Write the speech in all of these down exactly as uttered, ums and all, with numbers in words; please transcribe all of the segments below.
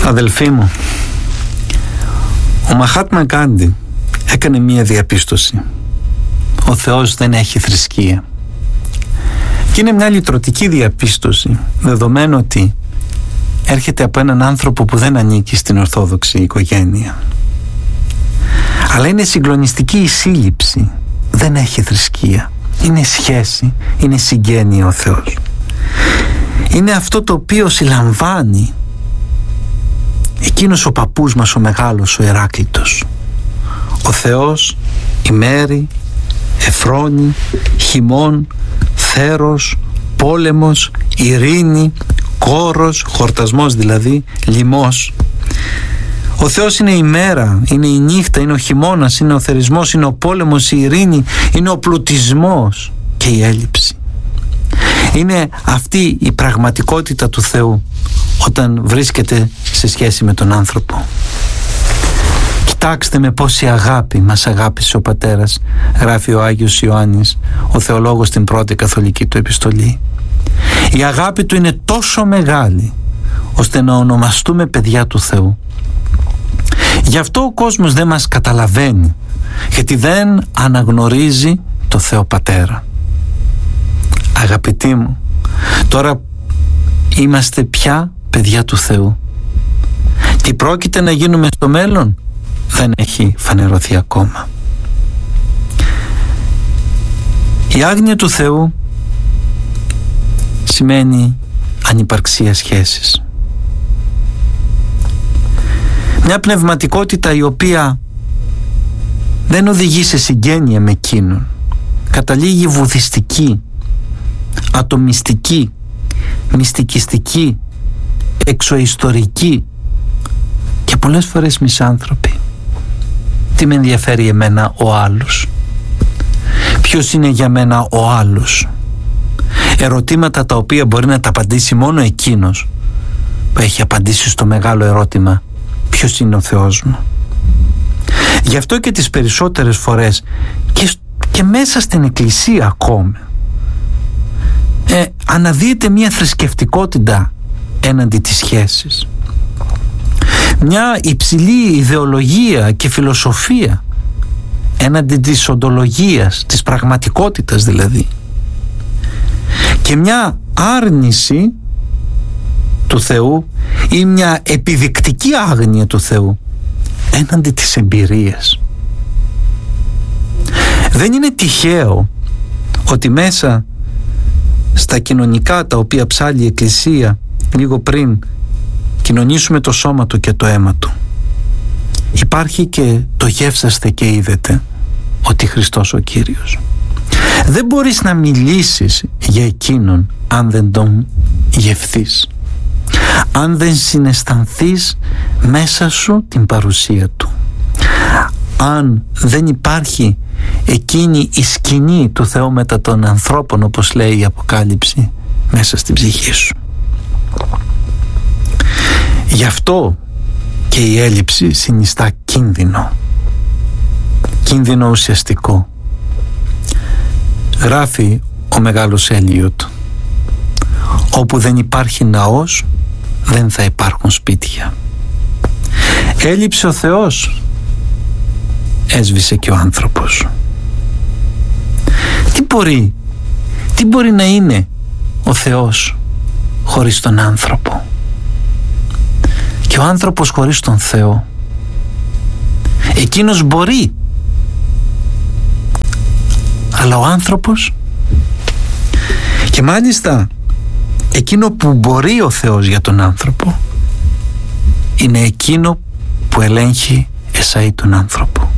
Αδελφοί μου, ο Μαχάτμα Γκάντι έκανε μία διαπίστωση: ο Θεός δεν έχει θρησκεία. Και είναι μια λυτρωτική διαπίστωση, δεδομένου ότι έρχεται από έναν άνθρωπο που δεν ανήκει στην ορθόδοξη οικογένεια. Αλλά είναι συγκλονιστική η σύλληψη. Δεν έχει θρησκεία. Είναι σχέση, είναι συγγένεια ο Θεός. Είναι αυτό το οποίο συλλαμβάνει εκείνος ο παππούς μας ο μεγάλος, ο Ηράκλειτος. Ο Θεός ημέρη, εφρόνη, χειμών, θέρος, πόλεμος, ειρήνη, κόρος, χορτασμός δηλαδή, λιμός. Ο Θεός είναι η μέρα, είναι η νύχτα, είναι ο χειμώνας, είναι ο θερισμός, είναι ο πόλεμος, η ειρήνη, είναι ο πλουτισμός και η έλλειψη. Είναι αυτή η πραγματικότητα του Θεού όταν βρίσκεται σε σχέση με τον άνθρωπο. Κοιτάξτε με πόση αγάπη μας αγάπησε ο Πατέρας, γράφει ο Άγιος Ιωάννης, ο θεολόγος, στην πρώτη καθολική του επιστολή. Η αγάπη του είναι τόσο μεγάλη ώστε να ονομαστούμε παιδιά του Θεού. Γι' αυτό ο κόσμος δεν μας καταλαβαίνει, γιατί δεν αναγνωρίζει το Θεό Πατέρα. Αγαπητοί μου, τώρα είμαστε πια παιδιά του Θεού. Τι πρόκειται να γίνουμε στο μέλλον δεν έχει φανερωθεί ακόμα. Η άγνοια του Θεού σημαίνει ανυπαρξία σχέσης. Μια πνευματικότητα η οποία δεν οδηγεί σε συγγένεια με εκείνον, καταλήγει βουδιστική, ατομιστική, μυστικιστική, εξωιστορική και πολλές φορές μισάνθρωπη. Τι με ενδιαφέρει εμένα ο άλλος? Ποιος είναι για μένα ο άλλος? Ερωτήματα τα οποία μπορεί να τα απαντήσει μόνο εκείνος που έχει απαντήσει στο μεγάλο ερώτημα: ποιος είναι ο Θεός μου? Γι' αυτό και τις περισσότερες φορές και, και μέσα στην Εκκλησία ακόμη ε, αναδύεται μια θρησκευτικότητα έναντι της σχέσης, μια υψηλή ιδεολογία και φιλοσοφία έναντι της οντολογίας, της πραγματικότητας δηλαδή, και μια άρνηση του Θεού ή μια επιδεικτική άγνοια του Θεού έναντι της εμπειρίας. Δεν είναι τυχαίο ότι μέσα στα κοινωνικά τα οποία ψάλλει η Εκκλησία λίγο πριν κοινωνήσουμε το σώμα του και το αίμα του, υπάρχει και το γεύσαστε και είδετε ότι Χριστός ο Κύριος. Δεν μπορείς να μιλήσεις για εκείνον αν δεν τον γευθείς, αν δεν συναισθανθείς μέσα σου την παρουσία του, αν δεν υπάρχει εκείνη η σκηνή του Θεού μετά των ανθρώπων, όπως λέει η Αποκάλυψη, μέσα στην ψυχή σου. Γι' αυτό και η έλλειψη συνιστά κίνδυνο, κίνδυνο ουσιαστικό. Γράφει ο μεγάλος Έλιοτ: όπου δεν υπάρχει ναός δεν θα υπάρχουν σπίτια. Έλειψε ο Θεός, έσβησε και ο άνθρωπος. Τι μπορεί, τι μπορεί να είναι ο Θεός χωρίς τον άνθρωπο? Και ο άνθρωπος χωρίς τον Θεό, εκείνος μπορεί, αλλά ο άνθρωπος, και μάλιστα εκείνο που μπορεί ο Θεός για τον άνθρωπο είναι εκείνο που ελέγχει εσάι τον άνθρωπο.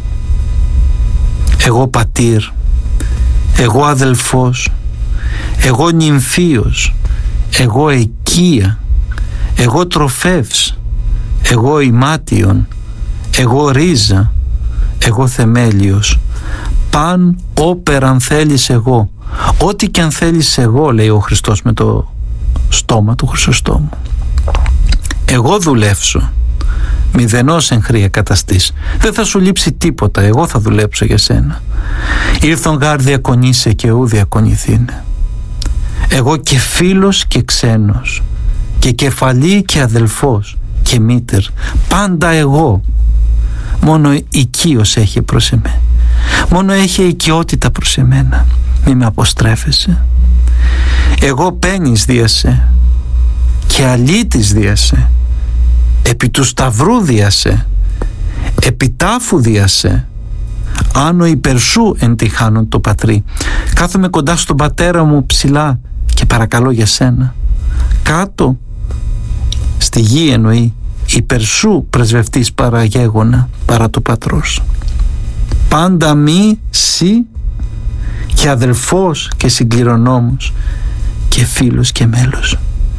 Εγώ πατήρ, εγώ αδελφός, εγώ νυμφίος, εγώ οικία, εγώ τροφεύς, εγώ ημάτιον, εγώ ρίζα, εγώ θεμέλιος, παν όπεραν θέλεις εγώ. Ό,τι και αν θέλεις εγώ, λέει ο Χριστός με το στόμα του Χρυσοστόμου. Εγώ δουλεύσω, μηδενός εν χρία καταστής. Δεν θα σου λείψει τίποτα, εγώ θα δουλέψω για σένα. Ήρθον γάρ διακονείσαι και ου διακονηθήνε. Εγώ και φίλος και ξένος, και κεφαλή και αδελφός, και μήτερ, πάντα εγώ. Μόνο οικείος έχει προς εμέ, μόνο έχει οικειότητα προς εμένα. Μη με αποστρέφεσαι. Εγώ πένης δίασε και αλήτης δίασε, επί του σταυρού δίασε, επί τάφου δίασε, άνω υπερσού εν τη χάνον το πατρί. Κάθομαι κοντά στον πατέρα μου ψηλά και παρακαλώ για σένα. Κάτω στη γη εννοεί, υπερσού πρεσβευτής παραγέγονα παρά του πατρός. Πάντα μη σύ και αδελφός και συγκληρονόμος και φίλος και μέλος.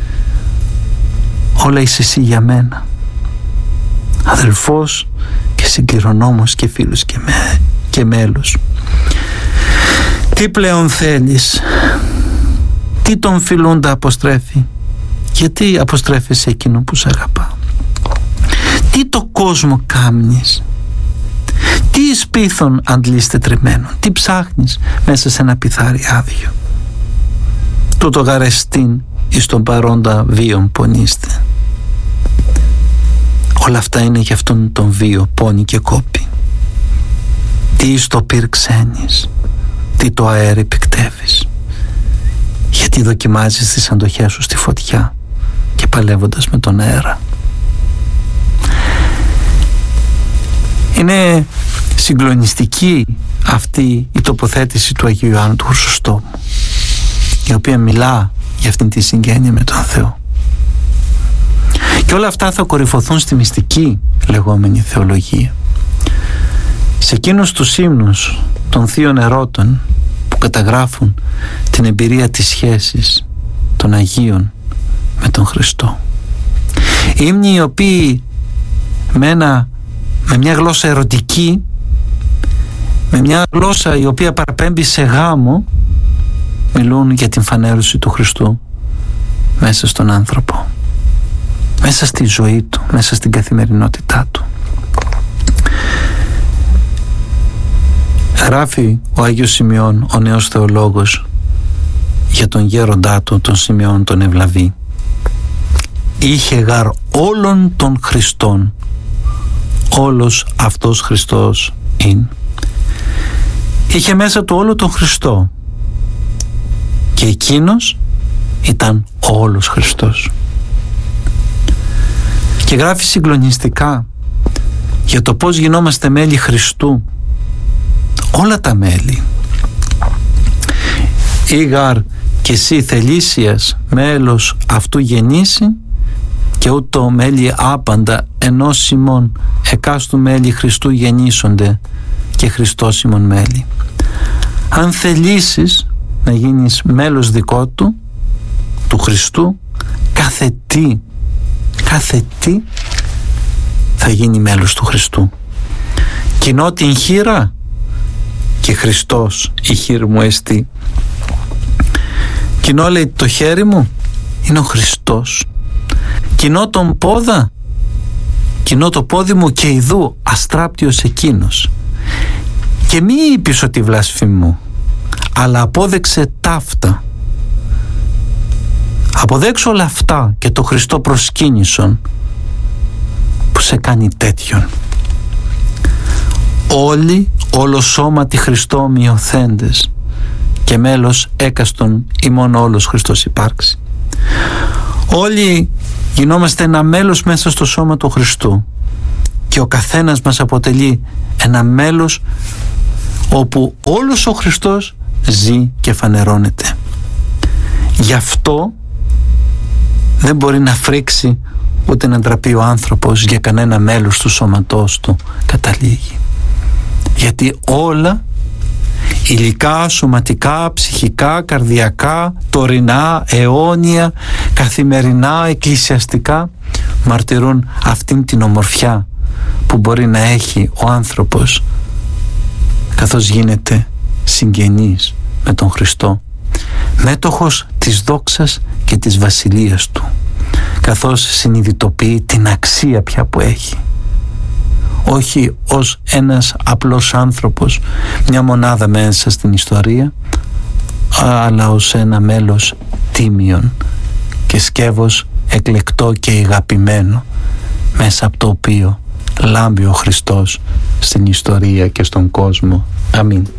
Όλα είσαι εσύ για μένα, αδελφός και συγκληρονόμος και φίλος και, με, και μέλος. Τι πλέον θέλεις? Τι τον φιλούντα αποστρέφει? Γιατί αποστρέφεσαι εκείνο που σ' αγαπά? Τι το κόσμο κάμνεις? Τι εις πίθον αντλείς τετριμένον? Τι ψάχνεις μέσα σε ένα πιθάρι άδειο? Τούτο γαρεστήν εις τον παρόντα βίον πονείστε. Όλα αυτά είναι για αυτόν τον βίο πόνη και κόπη. Τι εις το πυρ ξένεις, τι το αέρι πικτεύεις? Γιατί δοκιμάζεις τις αντοχές σου στη φωτιά και παλεύοντας με τον αέρα. Είναι συγκλονιστική αυτή η τοποθέτηση του Αγίου Ιωάννου του Χρυσοστόμου, η οποία μιλά για αυτήν τη συγγένεια με τον Θεό. Και όλα αυτά θα κορυφωθούν στη μυστική λεγόμενη θεολογία. Σε εκείνους τους ύμνους των θείων ερώτων που καταγράφουν την εμπειρία της σχέσης των Αγίων με τον Χριστό. Ύμνοι οι οποίοι με, ένα, με μια γλώσσα ερωτική, με μια γλώσσα η οποία παραπέμπει σε γάμο, μιλούν για την φανέρωση του Χριστού μέσα στον άνθρωπο, μέσα στη ζωή του, μέσα στην καθημερινότητά του. Γράφει ο Άγιος Σημειών, ο νέος θεολόγος, για τον γέροντά του, τον Σημειών τον Ευλαβή. Είχε γαρ όλων των Χριστών, όλος αυτός Χριστός είναι. Είχε μέσα του όλο τον Χριστό και εκείνος ήταν ο όλος Χριστός. Και γράφει συγκλονιστικά για το πώς γινόμαστε μέλη Χριστού, όλα τα μέλη. Ήγαρ και εσύ θελήσιας μέλος αυτού γεννήσει, και ούτω μέλη άπαντα ενός ημών εκάστου μέλη Χριστού γεννήσονται και Χριστός ημών μέλη. Αν θελήσεις να γίνεις μέλος δικό του, του Χριστού, κάθε τι, κάθε τι θα γίνει μέλος του Χριστού. Κοινώ την χείρα και Χριστός η χείρ μου εστί. Κοινώ λέει το χέρι μου είναι ο Χριστός. Κοινώ τον πόδα, κοινώ το πόδι μου και ιδού αστράπτιος εκείνος. Και μη είπεις ότι βλασφημού, αλλά απόδεξε ταύτα. Αποδέξω όλα αυτά και το Χριστό προσκύνησον που σε κάνει τέτοιον. Όλοι όλο σώματι Χριστό ομοιοθέντες και μέλος έκαστον ημών όλος Χριστός υπάρξει. Όλοι γινόμαστε ένα μέλος μέσα στο σώμα του Χριστού και ο καθένας μας αποτελεί ένα μέλος όπου όλος ο Χριστός ζει και φανερώνεται. Γι' αυτό δεν μπορεί να φρίξει ούτε να ντραπεί ο άνθρωπος για κανένα μέλος του σώματός του καταλήγει. Γιατί όλα, υλικά, σωματικά, ψυχικά, καρδιακά, τωρινά, αιώνια, καθημερινά, εκκλησιαστικά, μαρτυρούν αυτήν την ομορφιά που μπορεί να έχει ο άνθρωπος καθώς γίνεται συγγενής με τον Χριστό, μέτοχος της δόξας και της βασιλείας του, καθώς συνειδητοποιεί την αξία πια που έχει, όχι ως ένας απλός άνθρωπος, μια μονάδα μέσα στην ιστορία, αλλά ως ένα μέλος τίμιον και σκεύος εκλεκτό και αγαπημένο μέσα από το οποίο λάμπει ο Χριστός στην ιστορία και στον κόσμο. Αμήν.